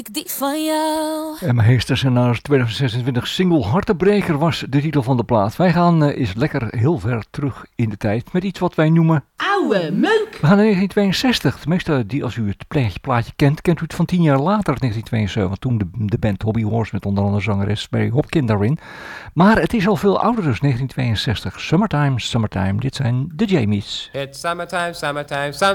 Die van jou. En Heesters en naar 2026 single Hartebreker was de titel van de plaat. Wij gaan eens lekker heel ver terug in de tijd met iets wat wij noemen... Oude meuk! We gaan naar 1962. Tenminste, als u het plaatje kent, kent u het van 10 jaar later, 1972. Toen de band Hobby Horse met onder andere zangeres Mary Hopkin daarin. Maar het is al veel ouder dus, 1962. Summertime, Summertime. Dit zijn de Jamies. It's summertime, summertime,